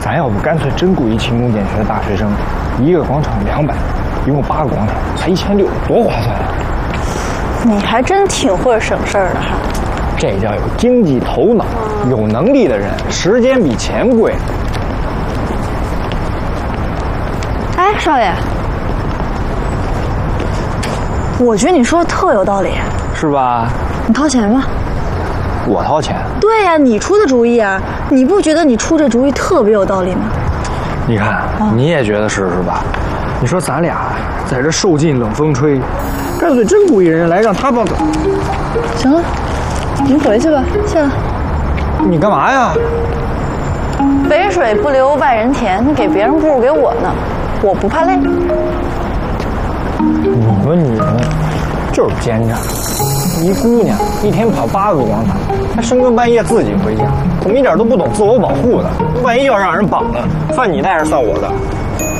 咱要不干脆真雇一勤工俭学的大学生，一个广场200，一共8个广场，才1600，多划算啊！ 你还真挺会省事儿的哈。 这叫有经济头脑，有能力的人，时间比钱贵。 哎，少爷，我觉得你说的特有道理， 是吧？ 你掏钱吧。 我掏钱？ 对呀，你出的主意啊！你不觉得你出这主意特别有道理吗？ 你看，你也觉得是吧？你说咱俩在这受尽冷风吹，干脆真雇一人来让他帮。 行了，你回去吧，谢了。 你干嘛呀？ 肥水不流外人田，你给别人不如给我呢，我不怕累。 你们女人就是奸诈，一姑娘一天跑8个广场，还深更半夜自己回家，怎么一点都不懂自我保护的？万一要让人绑了，算你的还是算我的？